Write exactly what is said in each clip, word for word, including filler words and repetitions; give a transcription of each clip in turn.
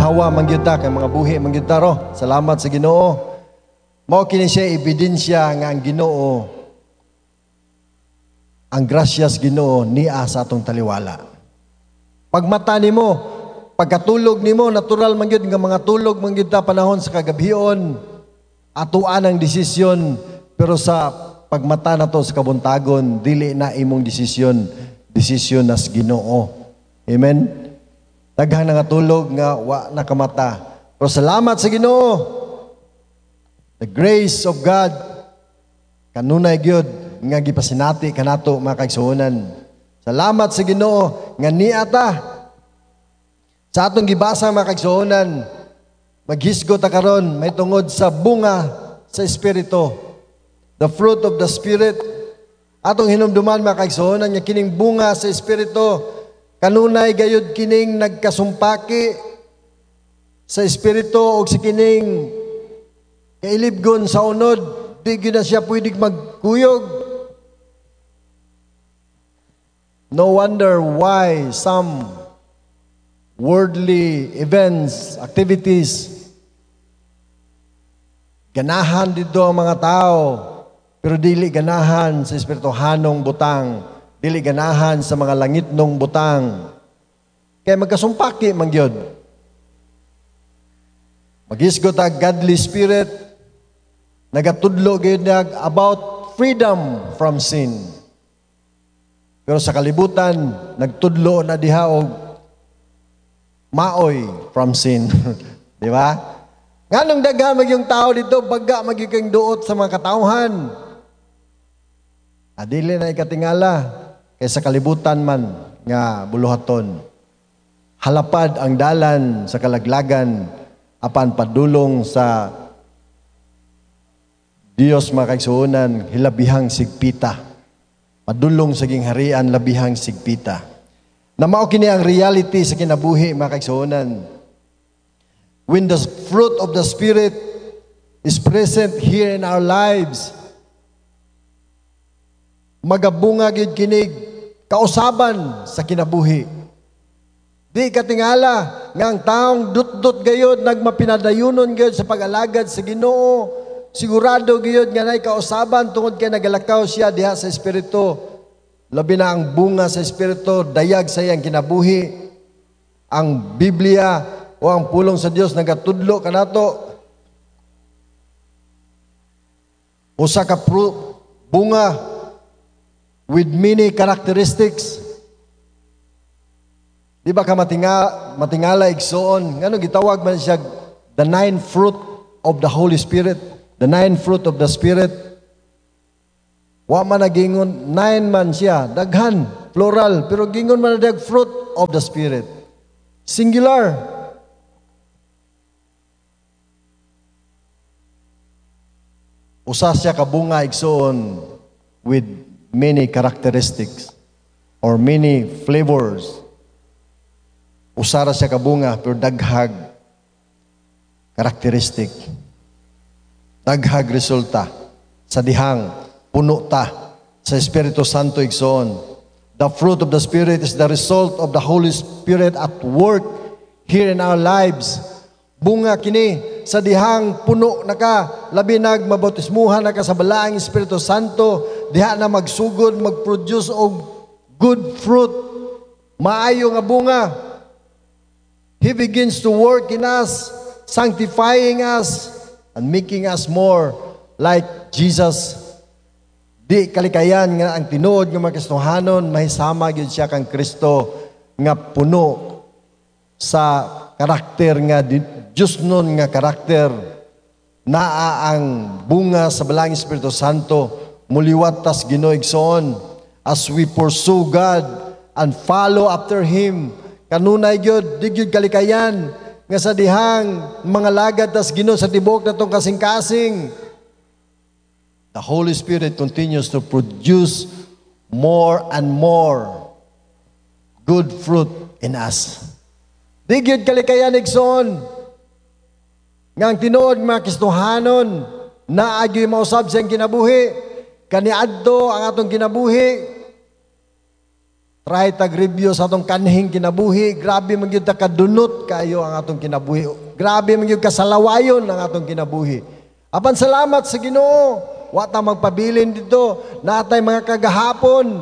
ginhawa mangyud ta kay mga buhi mangyud ta ro. Salamat sa Ginoo. Mao kini siya ebidensya nga ang Ginoo, ang grasyas Ginoo niya sa atong taliwala. Pagmata nimo, pagkatulog nimo, natural mangyud nga mga tulog mangyud ta panahon sa kagabhion, atuan ang desisyon, pero sa pagmata nato sa kabuntagon, dili na imong desisyon, desisyon nas Ginoo. Amen. Daghang nangatulog nga wa nakamata. Pero salamat sa Ginoo. The grace of God kanunay gyud nga gipasinati kanato mga kaigsuonan. Salamat sa Ginoo nga niata sa atong gibasa mga kaigsuonan. Maghisgot ta karon may tungod sa bunga sa espiritu. The fruit of the Spirit. Atong hinumduman mga kaigsuonan nga kining bunga sa espiritu kanunay gayud kining nagkasumpaki sa espiritu o sa kining kailibgon sa unod, di gyud na siya pwedeng magkuyog. No wonder why some worldly events, activities, ganahan dito ang mga tao, pero dili ganahan sa espirituhanong butang. Dili ganahan sa mga langitnong butang. Kaya magkasumpaki mangyod. Maghisgot ang godly spirit, nagatudlo gyud nag about freedom from sin. Pero sa kalibutan, nagtudlo na diha og maoy from sin. Di ba? Nganong daghan magyong tao dito, baga magiging duot sa mga katawhan. Adili na ikatingala. Kaysa kalibutan man nga buluhaton. Halapad ang dalan sa kalaglagan apan padulong sa Dios mga kaigsuonan hilabihang sigpita. Padulong sa gingharian labihang sigpita. Na mao kini ang reality sa kinabuhi mga kaigsuonan. When the fruit of the Spirit is present here in our lives, magabunga gid kinig kausaban sa kinabuhi. Di katingala nga ang taong dut-dut gayod nagmapinadayunon gayod sa pag-alagad sa Ginoo. Sigurado gayod nga nay kausaban tungod kay nagalakaw siya diha sa espiritu. Labi na ang bunga sa espiritu, dayag sa iyang kinabuhi. Ang Biblia o ang pulong sa Dios nagatudlo kanato. Usa ka bunga with many characteristics. Di ba ka matinga, matingala igsoon? Ngano gitawag man siya the nine fruit of the Holy Spirit, the nine fruit of the Spirit. Wa man nagingon, nine man siya, daghan, plural, pero gingon man dag fruit of the Spirit. Singular. Usa siya ka bunga igsoon with many characteristics or many flavors. Usara siya kabunga pero daghag karakteristik. Daghag resulta sa dihang puno ta sa Espiritu Santo igsoon. The fruit of the Spirit is the result of the Holy Spirit at work here in our lives. Bunga kini sa dihang puno na ka, labi nag mabautismuhan na ka sa balaang Espiritu Santo, diha na magsugod, mag-produce og good fruit, maayo nga bunga. He begins to work in us, sanctifying us, and making us more like Jesus. Di kalikayan nga ang tinuod nga magkristohanon, mahisama gyud siya kang Kristo nga puno sa karakter nga Diyos nun nga karakter, naa ang bunga sa balaang Espiritu Santo, muliwat tas Ginoo igsoon as we pursue God and follow after Him. Kanunay gyud, di gyud kalikayan nga sa dihang mga lagad tas Ginoo sa tibok natong kasing-kasing. The Holy Spirit continues to produce more and more good fruit in us. Di gyud kalikayan igsoon nga ang tinuod mga Kristohanon na agyoy mausab sa kinabuhi, kaniadto ang atong kinabuhi. Try tag-review sa atong kanhing kinabuhi. Grabe man gyud ta kadunot kayo ang atong kinabuhi. Grabe man gyud kasalawayon ang atong kinabuhi. Apan salamat sa Ginoo. Wa ta magpabilin dito. Natay mga kagahapon.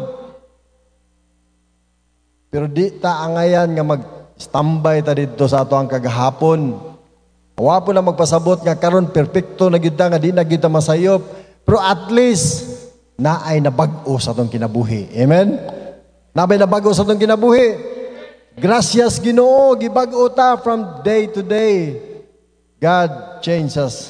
Pero di ta angayan nga mag-standby ta dito sa ato ang kagahapon. Wa po na magpasabot nga karon perpekto na gyud ta nga di na gyud ta masayop. Pero at least naay nabag-o sa atong kinabuhi. Amen? Naay nabag-o sa atong kinabuhi. Gracias Ginoo, gibag-o ta from day to day. God change us.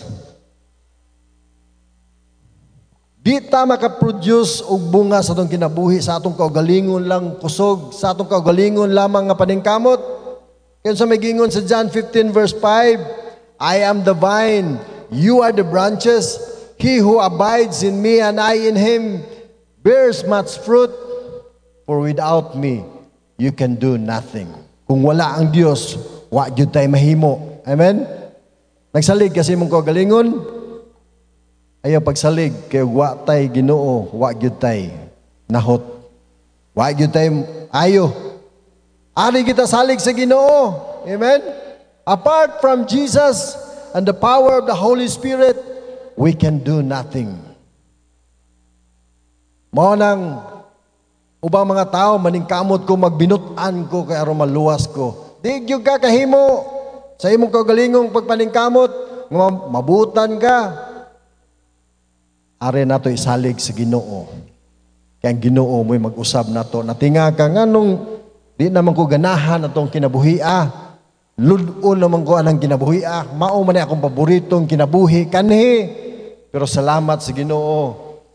Di ta makaproduce og bunga sa atong kinabuhi sa atong kaugalingon lang kusog, sa atong kaugalingon lamang nga paningkamot. Kaya sa may gingon sa John fifteen verse five, I am the vine, you are the branches. He who abides in me and I in him bears much fruit, for without me you can do nothing. Kung wala ang Dios, wa gyud tay mahimo. Amen? Nagsalig kasi mong kaugalingon, ayaw pagsalig kay wa tay Ginoo, wa gyud tay nahot. Wa gyud tay ayo. Ari kita salig sa Ginoo. Amen? Apart from Jesus and the power of the Holy Spirit, we can do nothing. Mao nang ubang mga tao maningkamot ko, magbinutan ko kay aron maluwas ko. Di gyud ka kahimo sa imong kaugalingong pagpaningkamot, nga mabutan ka. Are nato isalig sa Ginoo. Kaya ang Ginoo mo'y mag-usab nato. Natinga ka nganong di naman ko ganahan atong kinabuhia. Ludon naman ko anang kinabuhia. Mao man akong paboritong kinabuhi kanhi. Pero salamat sa Ginoo.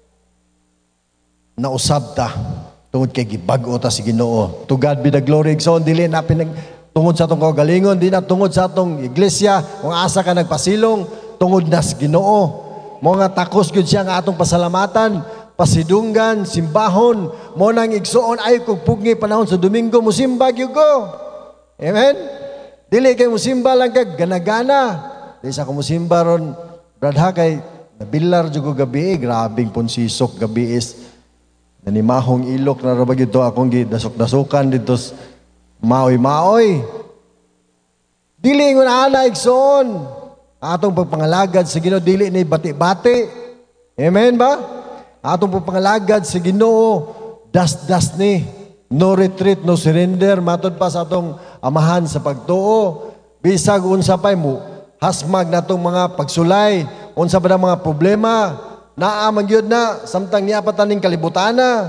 Nausab ta tungod kay gibag-o ta si Ginoo. To God be the glory. So dili na pinag tungod sa atong kaugalingon, di na tungod sa atong iglesia, kung asa ka nagpasilong, tungod na sa Ginoo. Mga takos gyud siya nga atong pasalamatan, pasidunggan, simbahon, mo nang igsuon ay kog pugni panahon sa Domingo musimba gyud ko. Amen. Dili kay musimba lang kag gana-gana. Di sa ko musimba ron, bradha kay nabilar jud ko gabi, grabing ponsisok gabi is nanimahong ilok na ra ba gyud to akong gidasok-dasokan dito maoy-maoy. Dili ngon ana igsuon. Atong pagpangalagad sa Ginoo dili ni bati-bati. Amen ba? Atong pagpangalagad sa Ginoo das-das ni, no retreat, no surrender, matod pa sa atong amahan sa pagtuo. Bisag unsa pay mo hasmag natong mga pagsulay, unsa ba mga problema, naa man gyud na samtang niya pataning kalibutana.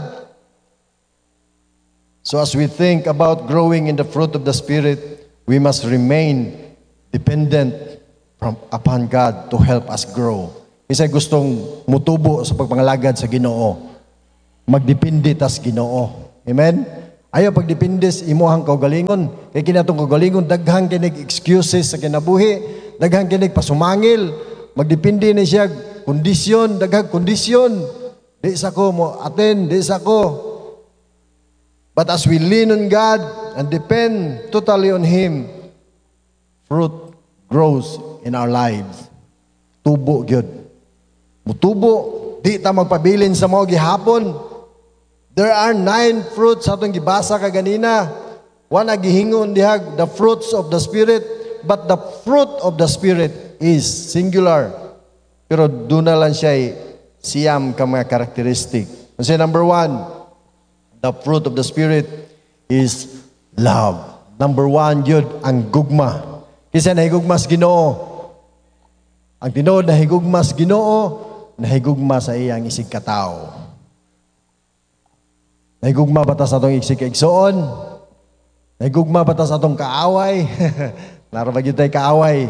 So as we think about growing in the fruit of the Spirit, we must remain dependent from upon God to help us grow. Isa gustong mutubo sa pagpangalagad sa Ginoo. Magdepende ta sa Ginoo. Amen? Ayaw pagdepende sa imuhang kaugalingon. Kay kinatong kaugalingon, daghang kinig excuses sa kinabuhi, daghang kinig pasumangil, magdepende na siya kondisyon, daghang kondisyon. Di sa ko mo attend, di sa ko. But as we lean on God and depend totally on Him, fruit grows in our lives. Tubo gyud. Mutubo, di ta magpabilin sa mga gihapon. There are nine fruits atong gibasa kaganina. One agihingon dihag the fruits of the Spirit, but the fruit of the Spirit is singular. Pero doon na lang siya siyam ka mga karakteristik. Kasi number one, the fruit of the Spirit is love. Number one yun, ang gugma. Kasi nahigugmas Ginoo. Ang tinuod na higugmas Ginoo, nahigugma sa iyang isig katao. Nahigugma ba ta sa atong isig kaigsoon? Nahigugma ba ta sa atong kaaway? Narabag yun tayo kaaway.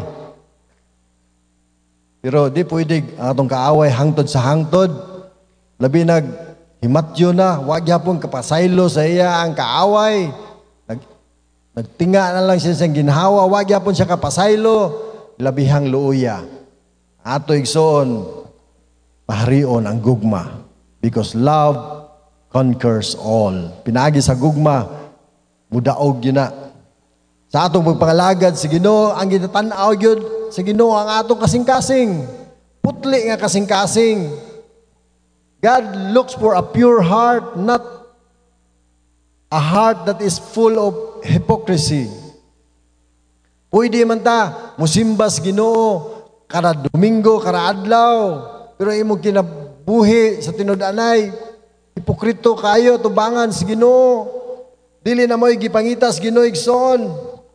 Pero di pwede ang atong kaaway hangtod sa hangtod. Labi nag himatyo na, wag yapon kapasaylo sa iya ang kaaway. Nag, nagtinga na lang siya sa ginhawa, wag yapon siya kapasaylo, labihang luuya. Ato igsoon, maharion ang gugma. Because love conquers all. Pinagi sa gugma, mudaog yun na. Sa atong pagpangalagad sa Ginoo, ang gitatanaw yun sa Ginoo ang atong kasing-kasing. Putli nga kasing-kasing. God looks for a pure heart, not a heart that is full of hypocrisy. Pwede man ta, musimbas Ginoo, kada Domingo, kada adlaw, pero imong kinabuhi sa tinud-anay, hipokrito kayo, tubangan si Ginoo. Dili na mo'y gipangitas Ginoo igsoon.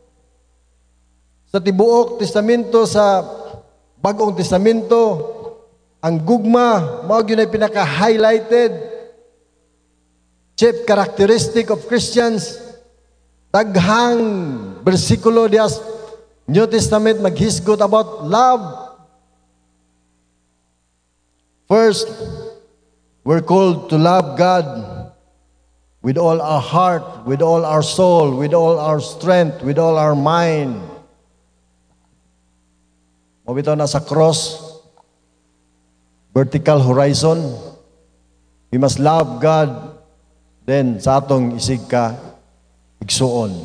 Sa tibuok testamento, sa Bagong Testamento, ang gugma, mao gyud ay pinaka-highlighted chief characteristic of Christians. Daghang bersikulo diya New Testament maghisgot about love. First, we're called to love God with all our heart, with all our soul, with all our strength, with all our mind. Mabitaw na sa cross, vertical horizon. We must love God. Then, sa atong isig ka, igsuon.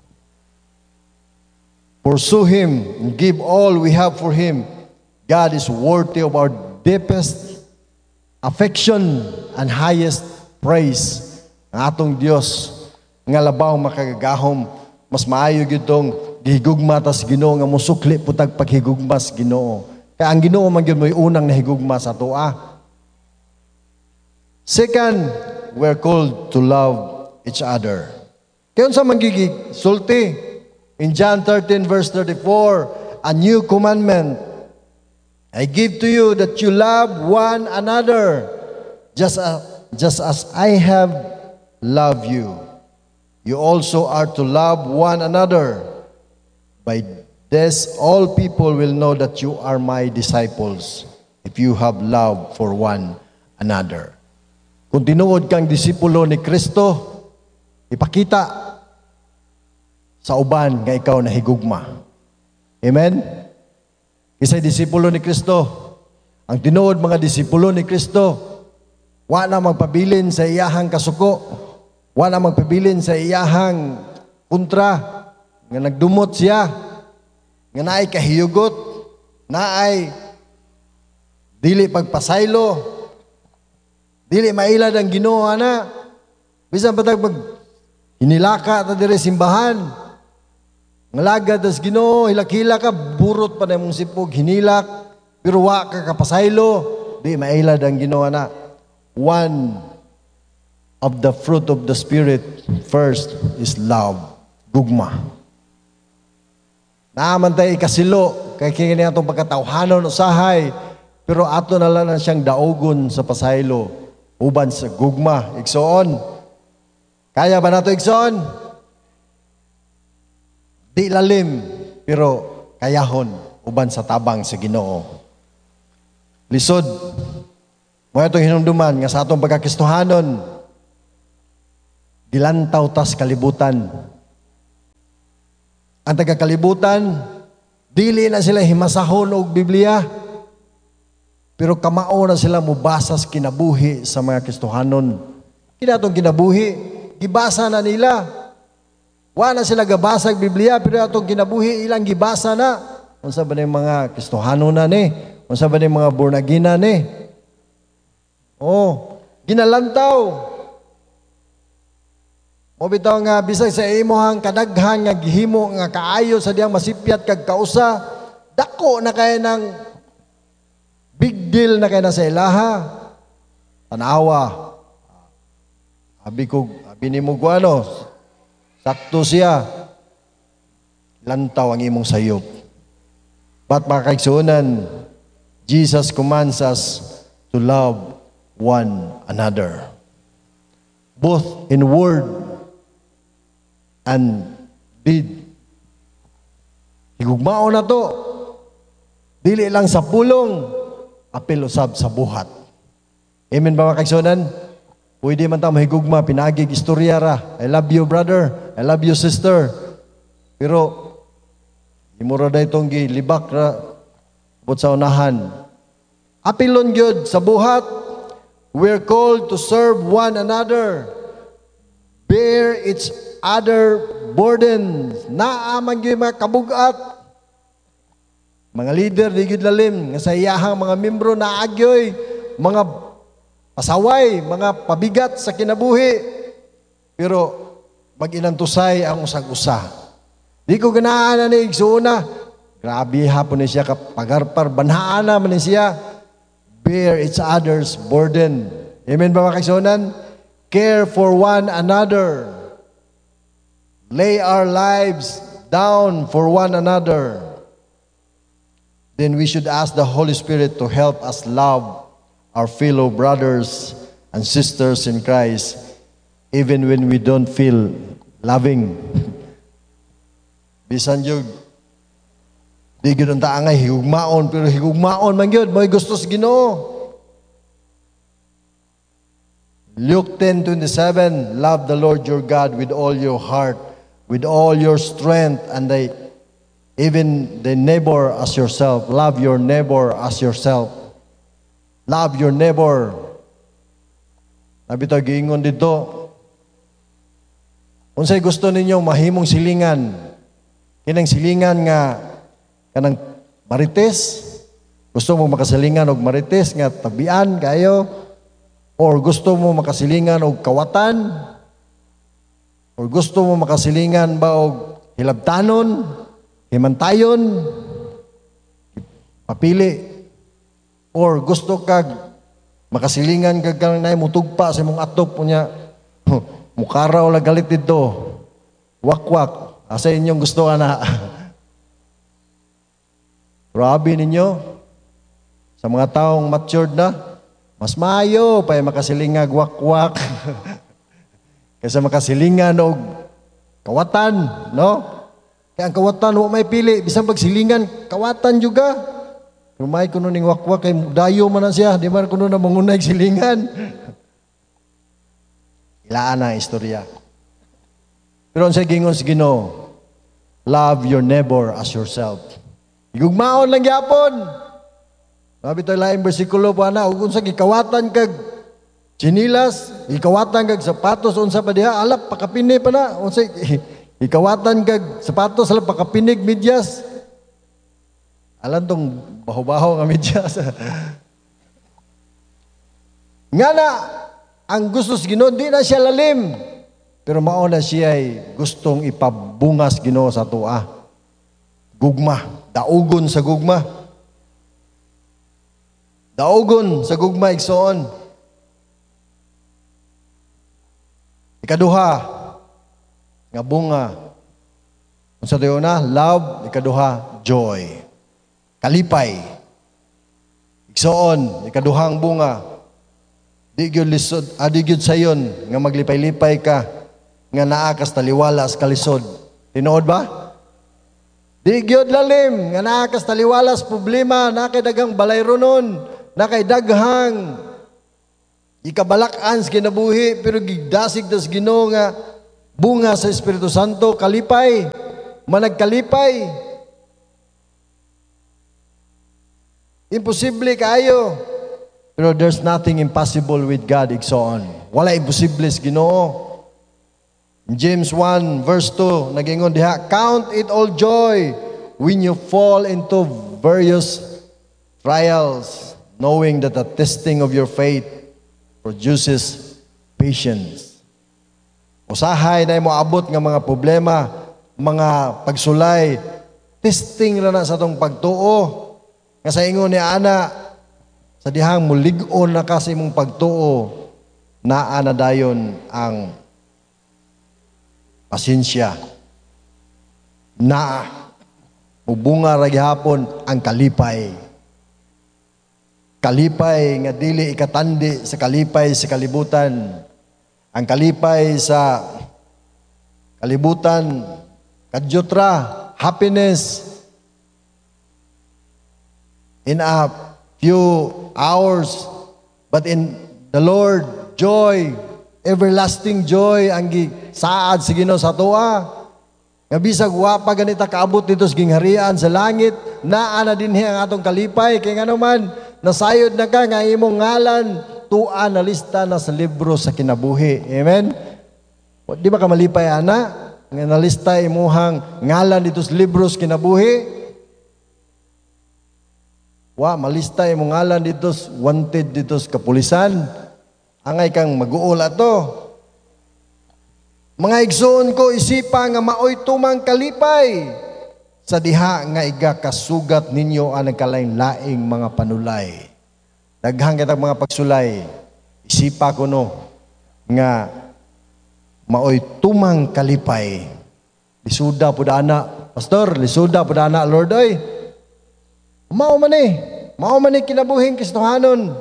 Pursue Him and give all we have for Him. God is worthy of our deepest affection and highest praise. Ang atong Dios nga labaw makagagahom, mas maayo gyud tong gihigugma tas Ginoo nga musukli putag paghigugmas Ginoo. Kaya ang Ginoo man gyud mo'y unang nahigugma sa toa. Second, we're called to love each other. Kaya unsa man gigig sulti in John thirteen verse thirty-four, a new commandment I give to you, that you love one another just as, just as I have loved you. You also are to love one another. By this, all people will know that you are my disciples, if you have love for one another. Kung tinuod kang disipulo ni Kristo, ipakita sa uban nga ikaw nahigugma. Amen? Isa'y disipulo ni Kristo. Ang tinuod mga disipulo ni Kristo, wa na magpabilin sa iyahang kasuko, wa na magpabilin sa iyahang kontra, nga nagdumot siya, nga naay kahiyugot, naay dili pagpasaylo, dili mailad ang Ginoo na, bisan patag mag hinilaka ta dire simbahan, ngalagad as Ginoo, hilak-hila ka, burot pa na mong sipog, hinilak, pero wa ka kapasaylo, di mailad ang Ginoo na. One of the fruit of the Spirit first is love, gugma. Naaman tayo ikasilo, kaya kini atong pagkatawhanon usahay, pero ato na lang siyang daogon sa pasaylo, uban sa gugma, igsoon. Kaya ba nato igsoon? Di lalim, pero kayahon, uban sa tabang sa Ginoo. Lisod, mo itong hinumduman, nga sa atong pagkakistuhanon, dilantaw tas kalibutan. Ang tagakalibutan, dili na sila himasahon og Biblia, pero kamao na sila mubasas kinabuhi sa mga Kristohanon. Kinatong kinabuhi, gibasa na nila. Wa na sila gabasa og Biblia, pero atong kinabuhi ilang gibasa na. Unsa ba ni mga Kristohanon na ni? Unsa ba ni mga born again na ni? Oh, ginalantaw. O bitaw nga bisag sa imuhang kadaghan nga gihimo nga kaayo sa diyang masipyat kag kausa, dako na kay ng big deal na kay na sa ilaha. Tanawa. Abi ko, abi ni mo ano, sakto siya. Lantaw ang imong sayop. But mga kaigsuonan, Jesus commands us to love one another, both in word and deed. Higugmao na to. Dili lang sa pulong, apil usab sa buhat. Amen ba mga kaigsuonan? Pwede man ta mahigugma, pinagig istorya ra. I love you brother, I love you sister. Pero imura da itong gilibak ra bot sa unahan. Apilon gyud sa buhat. We're called to serve one another. Bear each other burdens. Naaman gyud mga kabugat. Mga leader di gyud lalim nga sa iyahang mga membro naagyoy mga pasaway, mga pabigat sa kinabuhi. Pero mag-inantusay ang usag-usa. Di ko ganaan na ni igsuuna. Grabe hapon ni siya kapagarpar, banhaan na man ni siya. Bear each other's burden. Amen ba mga kaigsuunan? Care for one another. Lay our lives down for one another. Then we should ask the Holy Spirit to help us love our fellow brothers and sisters in Christ, even when we don't feel loving. Bisan yun, di ganoon taangay, higugmaon, pero higugmaon man yun, may gusto sa Ginoo. Luke ten twenty-seven, love the Lord your God with all your heart, with all your strength, and the, even the neighbor as yourself. Love your neighbor as yourself. Love your neighbor. Nabi tayo giingon dito, unsay gusto ninyo mahimong silingan, kinang silingan nga kanang marites, gusto mo makasilingan og marites nga tabian kayo, or gusto mo makasilingan og kawatan, or gusto mo makasilingan ba og hilabtanon, himantayon, papili, or gusto kag makasilingan kag kanang nay mutugpa sa imong atop unya mukara o galit dito, wakwak, asa inyong gusto ana. Grabe ninyo, sa mga taong matured na, mas maayo pa makasilingag wakwak kaysa makasilingan og kawatan, no? Kaya ang kawatan, wa may pili, bisang pagsilingan, kawatan juga. Rumay kuno ning wakwak, kay dayo man na siya, di man kuno na mangunay silingan. Ilaan na istorya. Pero ang sa gingon sa Ginoo, love your neighbor as yourself. Igugmaon lang yapon. Sabi tayo laing bersikulo pa na, kung sa gikawatan kag chinilas, ikawatan kag sapatos, unsa pa diha, alap, pakapini pa na. Unsa, ikawatan kag sapatos, alap, pakapinig, medyas. Alam tong baho-baho nga medyas. Nga na, ang gusto sa Ginoo, di na siya lalim. Pero mauna siya ay gustong ipabungas Ginoo sa tua. Gugma, daugon sa gugma. Daugon sa gugma, igsoon. Ikaduha, nga bunga. Kung sa tayo na, love, ikaduha, joy. Kalipay. Igsoon, ikaduhang bunga. Di gyud lisod, adi gyud sayon nga maglipay-lipay ka nga naa kas taliwalas kalisod. Tinuod ba? Di gyud lalim nga naa kas taliwalas problema, na kay daghang balayronon, na kay daghang ikabalak-an sa kinabuhi, pero gigdasig das Ginoo nga bunga sa Espiritu Santo, kalipay, managkalipay. Imposible kayo. Pero there's nothing impossible with God, igsoon. Wala imposible sa Ginoo. In James one verse two, nagingon diha, count it all joy when you fall into various trials, knowing that the testing of your faith produces patience. Usahay na mo abot nga mga problema, mga pagsulay, testing ra na sa tong pagtuo. Nga sa ingon ni ana, sa dihang mulig-on na kasi mong pagtuo, naa na dayon ang pasensya. Na mubunga ra gihapon ang kalipay. Kalipay nga dili ikatandi sa kalipay sa kalibutan. Ang kalipay sa kalibutan, kadyotra, happiness, in a few hours, but in the Lord, joy, everlasting joy, ang saad sa Ginoo sa tuwa. Nga bisag wapa ganita kaabot dito sa gingharian sa langit, naa na din ang atong kalipay, kay nga naman, nasayod na ka nga imong ngalan, tuwa na lista na sa libro sa kinabuhi. Amen? Di ba ka malipay, ana? Nga nalista imuhang ngalan dito sa libro sa kinabuhi? Wa, malista imong ngalan dito, wanted dito sa kapulisan. Angay kang mag-uula to. Mga igsoon ko, isipa nga maoy tumang kalipay sa diha nga iga kasugat ninyo ang nagkalain-laing mga panulay. Daghang kitang mga pagsulay, isipa ko no, nga maoy tumang kalipay. Lisuda po ana, Pastor, lisuda po ana, Lord, oy. Mao man eh, mao man eh kinabuhing Kristohanon.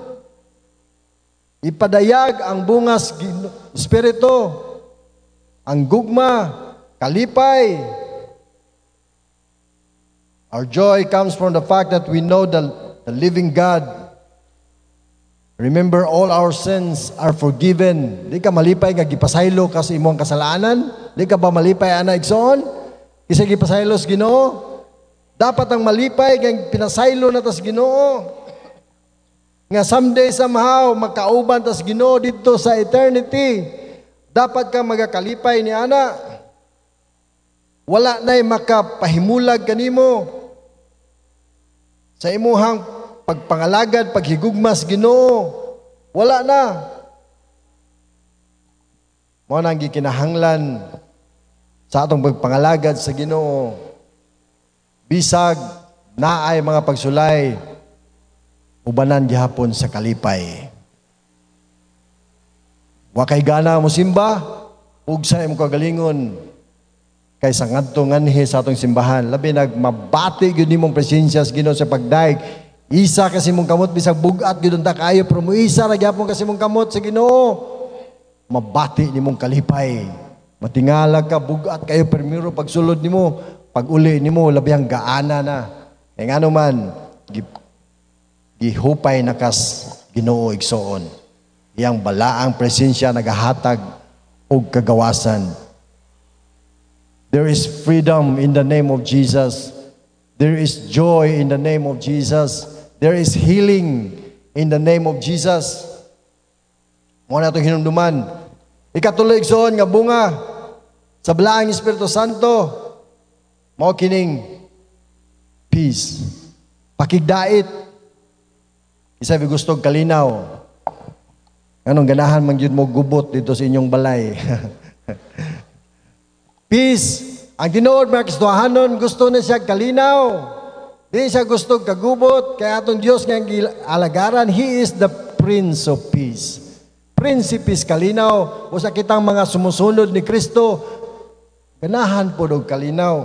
Ipadayag ang bungas Espiritu, ang gugma, kalipay. Our joy comes from the fact that we know the, the living God. Remember, all our sins are forgiven. Di ka malipay nga gipasaylo ka sa imong kasalanan? Di ka ba malipay, ana igsoon? Isa gipasaylo sa Ginoo? Dapat ang malipay nga pinasaylo na tas Ginoo. Nga someday somehow magkauban tas Ginoo dito sa eternity. Dapat ka magakalipay ni ana. Wala na'y makapahimulag kanimo sa imuhang pagpangalagad, paghigugmas Ginoo. Wala na. Mo nang gikinahanglan sa atong pagpangalagad sa Ginoo. Bisag naay mga pagsulay ubanan gihapon sa kalipay. Wa kay gana mo simba, ug sa imong kagalingon kaysa ngadto nganhi sa atong simbahan. Labi nagmabati gyud nimong presensya sa Ginoo sa pagdaig. Isa kasi mong kamot bisag bugat gyud unta kaayo, pero mo isa ra gyapon kasi mong kamot sa Ginoo. Mabati nimong kalipay. Matingala ka bugat kayo permiro pagsulod nimo, pag uli nimo labihang gaana na. E ngano man gihupay nakas Ginoo igsoon. Iyang balaang presensya nagahatag og kagawasan. There is freedom in the name of Jesus. There is joy in the name of Jesus. There is healing in the name of Jesus. Mo na itong hinumduman. Ikatuloy igsoon nga bunga sa balaang Espiritu Santo. Mao kining peace. Pakigdait. Isa bi gusto kalinaw. Anong ganahan man gyud mo gubot dito sa inyong balay. Peace. Ang tinuod mga Kristohanon, gusto na siya kalinaw. Di siya gusto kagubot. Kaya atong Diyos nga alagaran, He is the Prince of Peace. Prinsipis kalinaw. O sa kitang mga sumusunod ni Kristo, ganahan po og kalinaw.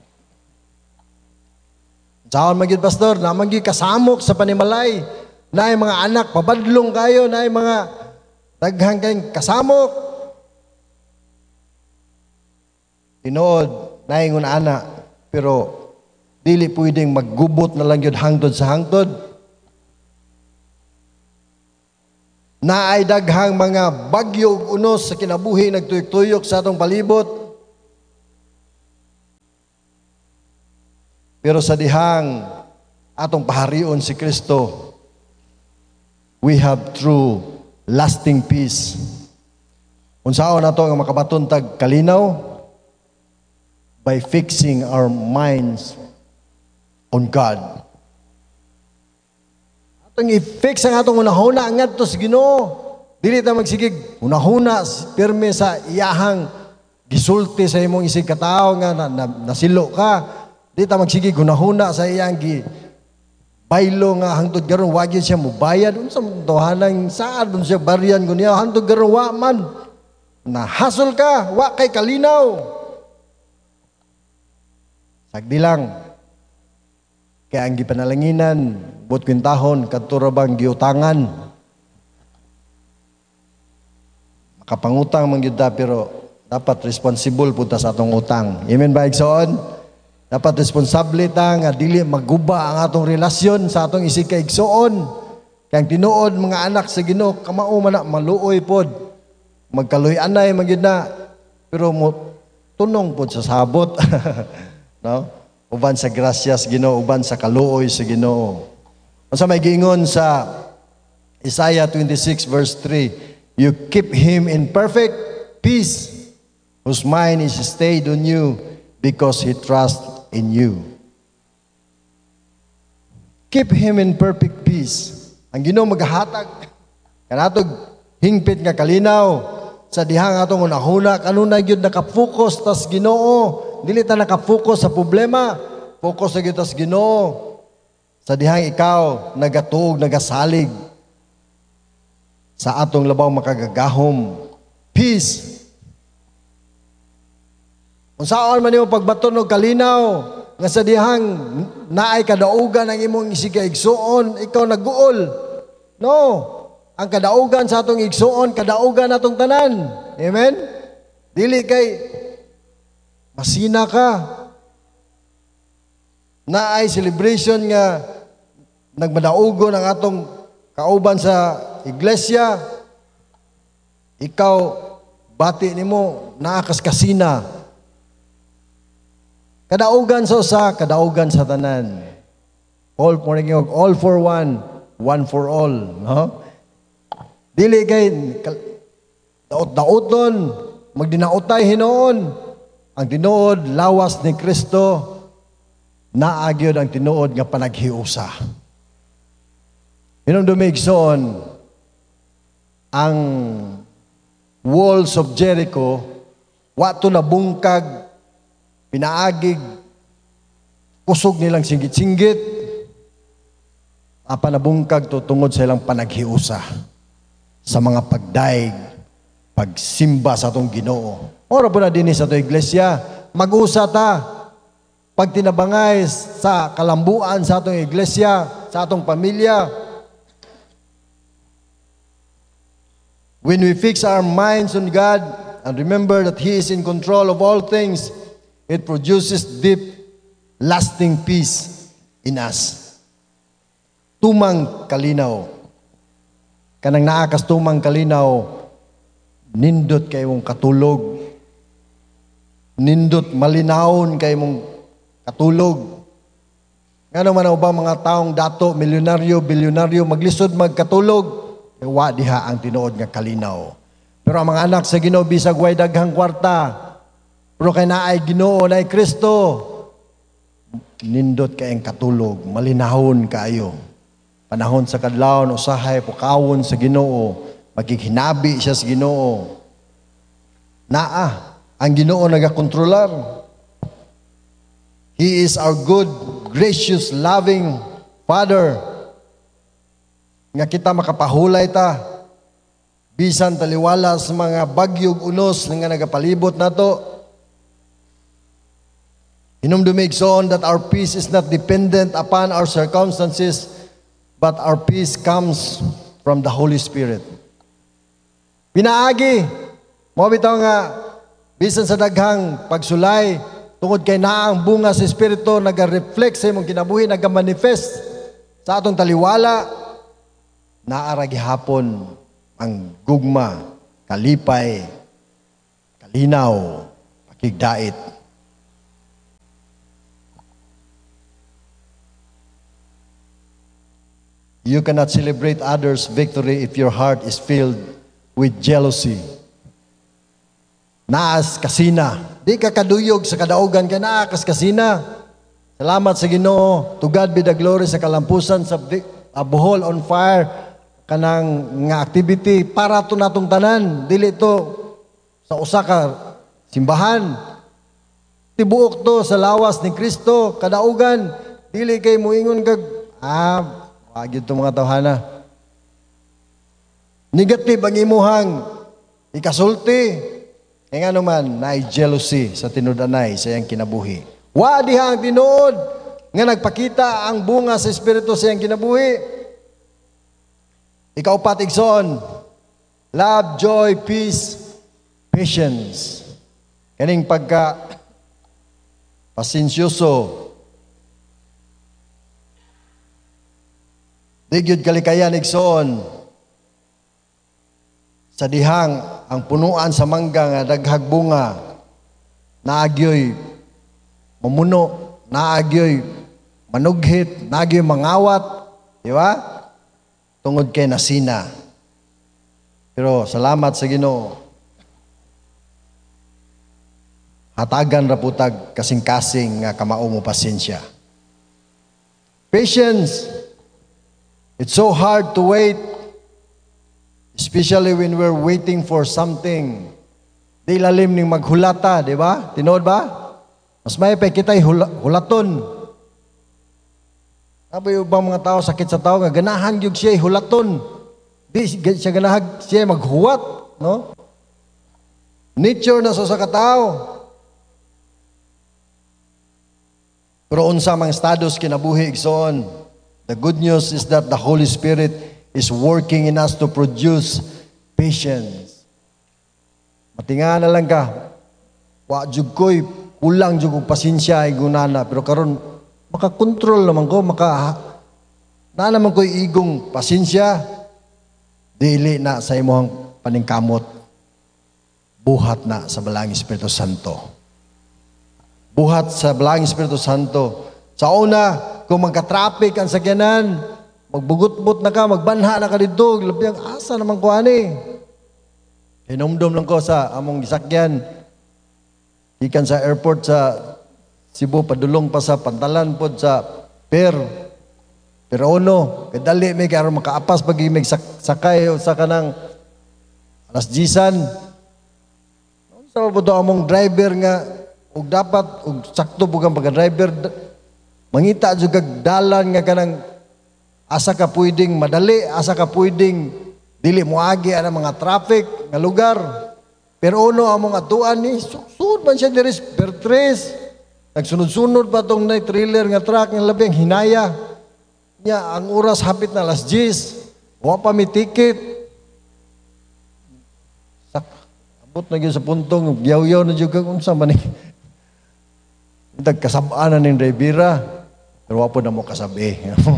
Saan magyud pastor, naman gyud kasamok sa panimalay. Naay mga anak, pabadlong kayo, naay mga daghang kayong kasamok. Tinood, naingon ana, pero dili pwedeng maggubot na lang yun hangtod sa hangtod. Naay daghang mga bagyo ug unos sa kinabuhi nagtuyok-tuyok sa atong palibot. Pero sa dihang atong paharion si Kristo, we have true lasting peace. Unsaon nato nga makabaton tag kalinaw? By fixing our minds on God. Atong i-fix ang atong unahuna ngadto sa Ginoo. Dili ta magsigig unahuna pirme sa iyahang gisulti sa imong isig katawo nga na, na, nasilo ka. Dili ta magsigig unahuna sa iyang gi baylo nga hangtod karon wa gyud siya mobayad. Unsa man tohanang saad man siya baryan kunya hangtod karon wa man. Nahasol ka, wa kay kalinaw. Sagdi lang. Kaya ang gipanalanginan, bot kwintahon, katurabang giutangan. Makapangutang man gyud ta, pero dapat responsible po ta sa atong utang. Amen ba, igsoon? Dapat responsable ta nga dili maguba ang atong relasyon sa atong isig ka igsoon. Kaya ang tinuod mga anak sa Ginoo, kamao man na maluoy pod. Magkaluy-anay man gyud na, pero mo tunong pod sa sabot. No? Uban sa grasyas Ginoo, uban sa kaluoy sa Ginoo. Unsa may giingon sa Isaiah twenty-six verse three, you keep him in perfect peace, whose mind is stayed on you, because he trusts in you. Keep him in perfect peace. Ang Ginoo maghatag kanatog hingpit nga kalinaw sa dihang atong unahuna kanunay gyud naka-focus tas Ginoo. Dili ta naka-focus sa problema, focus na gyud tas Ginoo. Sa dihang ikaw nagatuog, nagasalig sa atong labaw makagagahom. Peace. Unsaon man nimo pagbaton og kalinaw nga sa dihang naay kadaugan ang imong isigaigsuon, ikaw nagguol. No. Ang kadaugan sa atong igsuon, kadaugan atong tanan. Amen? Dili kay masina ka. Naay celebration nga nagmadaugon ang atong kauban sa iglesia. Ikaw bati nimo naakas kasina. Kadaugan sa usa, kadaugan sa tanan. All for all for one, one for all, no? Dili kay daot-daoton, magdinautay hinuon. Ang tinuod lawas ni Kristo, naagyod ang tinuod nga panaghiusa. Hinumdumigson ang walls of Jericho, wato na bungkag, pinaagig, kusog nilang singgit-singgit, apa na bungkag to tungod sa ilang panaghiusa sa mga pagdaig, pagsimba sa atong Ginoo. Ora po na din sa atong iglesia, mag-usa ta, pag tinabangay sa kalambuan sa atong iglesia, sa atong pamilya. When we fix our minds on God and remember that He is in control of all things, it produces deep, lasting peace in us. Tumang kalinaw. Kanang naakas tumang kalinaw, nindot kay mong katulog. Nindot malinawon kay mong katulog. Nga naman ang ubang mga taong dato, milyonaryo, bilyonaryo, maglisod magkatulog, wa diha ang tinuod nga kalinaw. Pero ang mga anak sa Ginoo bisag way daghang kwarta, pero kay naay Ginoo, naay Kristo, nindot kay ang katulog, malinahon kaayo. Panahon sa kadlawon, usahay, pukawon sa Ginoo, magkikinabi siya sa Ginoo. Naa, ang Ginoo nagakontrolar. He is our good, gracious, loving Father. Nga kita makapahulay ta, bisan taliwala sa mga bagyog unos nga nagapalibot nato. Hinumdumigson that our peace is not dependent upon our circumstances, but our peace comes from the Holy Spirit. Pinaagi, mo bitaw nga, bisan sa daghang pagsulay, tungod kay naang bunga sa Espiritu, nag-reflect sa imong kinabuhi, nag-manifest sa atong taliwala, naaragi hapon ang gugma, kalipay, kalinaw, pakigdait. You cannot celebrate others' victory if your heart is filled with jealousy. Naas kasina. Di ka kaduyog sa kadaugan ka naakas kasina. Salamat sa Ginoo. To God be the glory sa kalampusan sa uh, Bohol on fire. Kanang nga activity para to natong tanan. Dili to sa usa ka simbahan. Tibuok to sa lawas ni Kristo. Kadaugan. Dili kay muingon kag ah wag ito mga tawhana. Negative ang imuhang ikasulti. Kaya nga naman, naay jealousy sa tinudanay sa iyang kinabuhi. Wa diha ang tinuod nga nagpakita ang bunga sa Espiritu sa iyang kinabuhi. Ikaw patigson, love, joy, peace, patience. Kaning pagka pasensyoso, di gyud kalikayan igsoon sa dihang ang punuan sa mangga nga daghag bunga naagyoy mamuno, naagyoy manughit, naagyoy mangawat, di ba? Tungod kay nasina. Pero salamat sa Ginoo. Hatagan ra putag kasing-kasing nga kamao mo pasensya. Patience. It's so hard to wait Especially when we're waiting for something. Di lalim ning maghulata, di ba? Tinood ba? Mas may pa kita'y hula, hulaton. Sabi yung ubang mga tao, sakit sa tao, nga ganahan yung siya hulaton. Di siya ganahan siya maghuwat, no? Nature na so sa katao. Pero unsa mang status kinabuhi igsoon. The good news is that the Holy Spirit is working in us to produce patience. Matinga na lang ka. Wa jud koy kulang jud og pasensya ay gunana, pero karon makakontrol naman ko, maka na naman koy igong pasensya. Dili na sa imong paningkamot. Buhat na sa Balangin Espiritu Santo. Buhat sa Balangin Espiritu Santo. Sa una, kung magka-traffic ang sakyanan, magbugot-but na ka, magbanha na ka dito, labi ang asa naman ko ani. Hinumdum lang ko sa among gisakyan. Ikan sa airport sa Cebu, padulong pa sa Pantalan po sa Per. Pero ono, kadali may karon makaapas pag may sakay o sa kanang alas disan. Sa so, po among driver nga, ug dapat ug sakto bugang pagka-driver mangita jud kag dalan nga kanang asa ka pwedeng madali, asa ka pwedeng dili moagi ana mga traffic nga lugar. Pero uno among atuan ni suksud man siya diri per tres. Nagsunod-sunod pa tong night trailer nga truck nga labi ang hinaya. Nya ang oras hapit na alas diyes. Wa pa mi ticket. Sak abot na gyud sa puntong yaw-yaw na jud kag unsa man ni nagkasabaan na ng drivera, pero wapo na mo kasabi.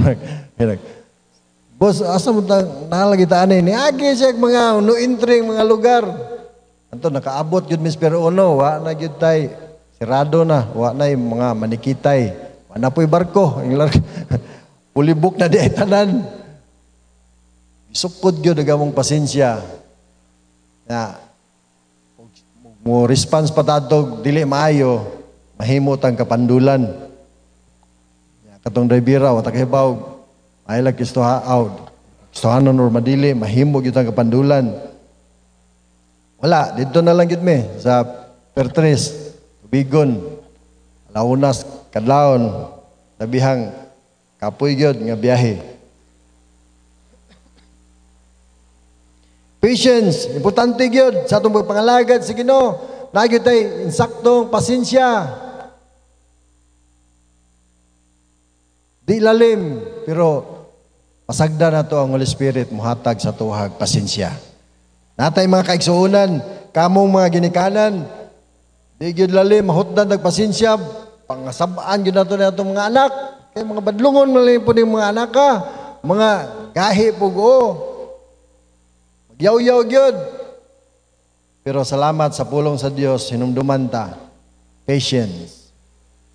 Boss, asa mo ta nalagi taan ni agi siya mga no entry mga lugar. Anto nakaabot gyud Miss pero uno, wa na gyud tay sirado na, wa na yung mga manikitay. Wa na po'y barko, pulibok na di ay tanan. Isukod gyud agamong pasensya. Na mo response patadtog dili maayo. Mahimot ang kapandulan. Katong drivera, wata kahibaw, ay lang kistoha out. Kistohanon or madili, mahimot yun ang kapandulan. Wala, dito na lang yun me, sa Pertres, Tubigon, Launas, Kadlaon, Nabihang, kapoy yun, nga biyahe. Patience, importante yun, sa itong pagpangalagad, sige no, nagyo tayo, insaktong pasensya. Di lalim, pero pasagda na to ang Holy Spirit, muhatag sa tuhag, pasensya. Natay mga kaigsuunan, kamong mga ginikanan, di gyud lalim, mahutdan nagpasensya, pangasabaan gyud nato na itong mga anak, kay mga badlungon malim po ng mga anak ka, mga gahi pugo, magyaw-yaw gyud. Pero salamat sa pulong sa Dios, hinumduman ta, patience.